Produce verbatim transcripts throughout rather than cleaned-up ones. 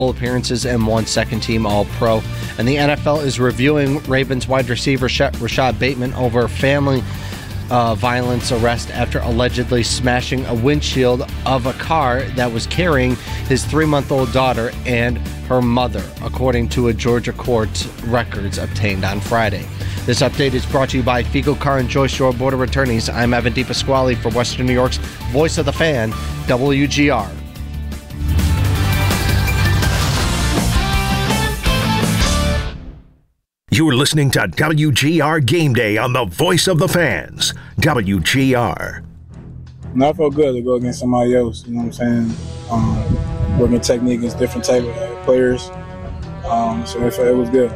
appearances and one second-team All-Pro. And the N F L is reviewing Ravens wide receiver Rashad Bateman over family uh, violence arrest after allegedly smashing a windshield of a car that was carrying his three-month-old daughter and her mother, according to a Georgia court records obtained on Friday. This update is brought to you by Fiegel Car and Joyce Shore Board of Attorneys. I'm Evan DePasquale for Western New York's Voice of the Fan, W G R. You're listening to W G R Game Day on the Voice of the Fans, W G R. No, I felt good to go against somebody else, you know what I'm saying? Um, working technique against different type of players. Um, so it, it was good.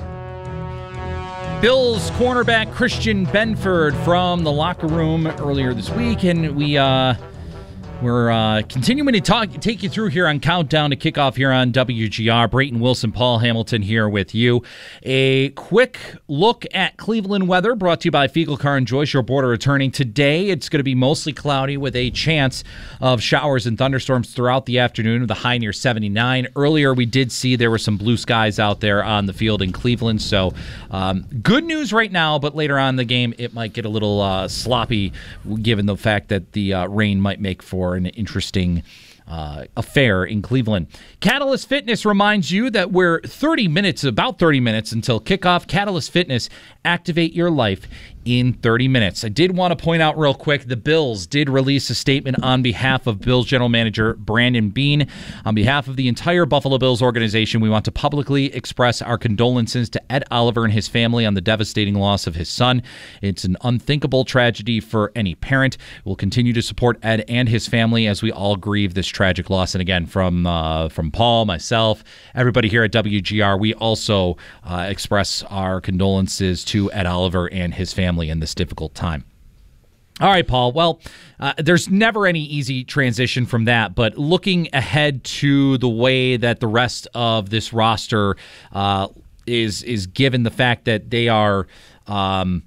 Bills cornerback Christian Benford from the locker room earlier this week, and we uh, we're uh, continuing to talk, take you through here on Countdown to Kickoff here on W G R. Brayton Wilson, Paul Hamilton here with you. A quick look at Cleveland weather brought to you by Fiegel Car and Joyce, your border returning. Today, it's going to be mostly cloudy with a chance of showers and thunderstorms throughout the afternoon with a high near seventy-nine. Earlier, we did see there were some blue skies out there on the field in Cleveland, so um, good news right now, but later on in the game, it might get a little uh, sloppy given the fact that the uh, rain might make for an interesting uh, affair in Cleveland. Catalyst Fitness reminds you that we're thirty minutes, about thirty minutes until kickoff. Catalyst Fitness, activate your life in thirty minutes. I did want to point out real quick, the Bills did release a statement on behalf of Bills general manager Brandon Beane. On behalf of the entire Buffalo Bills organization, we want to publicly express our condolences to Ed Oliver and his family on the devastating loss of his son. It's an unthinkable tragedy for any parent. We'll continue to support Ed and his family as we all grieve this tragic loss. And again, from uh, from Paul, myself, everybody here at W G R, we also uh, express our condolences to Ed Oliver and his family in this difficult time. All right, Paul. Well, uh, there's never any easy transition from that, but looking ahead to the way that the rest of this roster uh, is is given the fact that they are, um,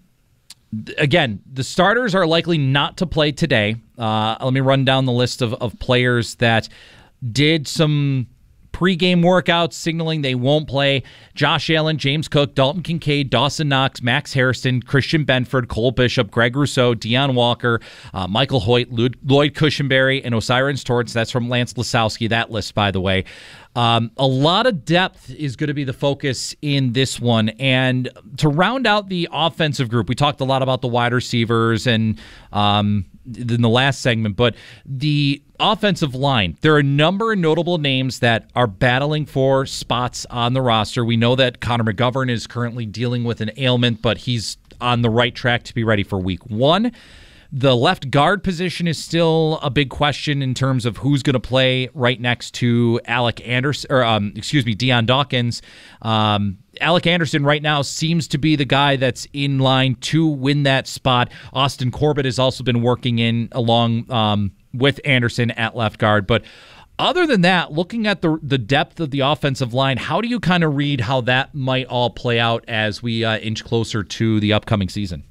again, the starters are likely not to play today. Uh, let me run down the list of, of players that did some pre-game workouts signaling they won't play. Josh Allen, James Cook, Dalton Kincaid, Dawson Knox, Max Harrison, Christian Benford, Cole Bishop, Greg Rousseau, Deion Walker, uh, Michael Hoyt, Lloyd, Lloyd Cushenberry, and Osiris Torrance. That's from Lance Lasowski, that list, by the way. Um, a lot of depth is going to be the focus in this one. And to round out the offensive group, we talked a lot about the wide receivers and um, in the last segment, but the offensive line, there are a number of notable names that are battling for spots on the roster. We know that Connor McGovern is currently dealing with an ailment, but he's on the right track to be ready for week one. The left guard position is still a big question in terms of who's going to play right next to Alec Anderson, or um, excuse me, Deion Dawkins. Um, Alec Anderson right now seems to be the guy that's in line to win that spot. Austin Corbett has also been working in along um, with Anderson at left guard. But other than that, looking at the the depth of the offensive line, how do you kind of read how that might all play out as we uh, inch closer to the upcoming season?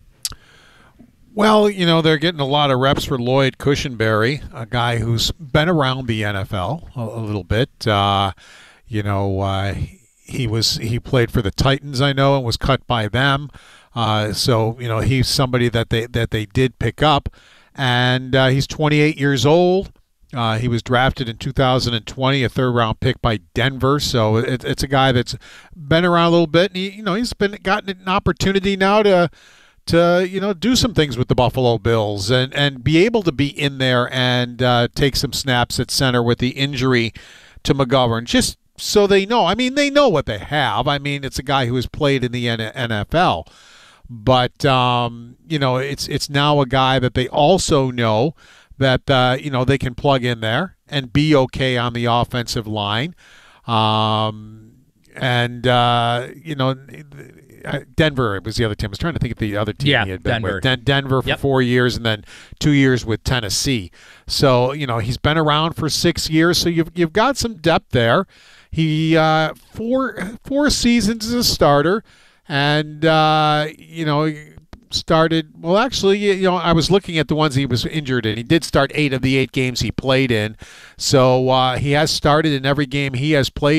Well, you know, they're getting a lot of reps for Lloyd Cushenberry, a guy who's been around the N F L a, a little bit. Uh, you know, uh, he was he played for the Titans, I know, and was cut by them. Uh, so, you know, he's somebody that they that they did pick up. And uh, he's twenty-eight years old. Uh, he was drafted in two thousand twenty, a third-round pick by Denver. So it, it's a guy that's been around a little bit. And, he, you know, he's been gotten an opportunity now to – to, you know, do some things with the Buffalo Bills and, and be able to be in there and uh, take some snaps at center with the injury to McGovern, just so they know. I mean, they know what they have. I mean, it's a guy who has played in the N F L. But, um, you know, it's it's now a guy that they also know that, uh, you know, they can plug in there and be okay on the offensive line. Um, and, uh, you know, Denver was the other team. I was trying to think of the other team yeah, he had been Denver. with. Den- Denver for yep. four years and then two years with Tennessee. So, you know, he's been around for six years, so you've you've got some depth there. He uh, four four seasons as a starter, and uh, you know, started. Well, actually, you know, I was looking at the ones he was injured in. He did start eight of the eight games he played in, so uh, he has started in every game he has played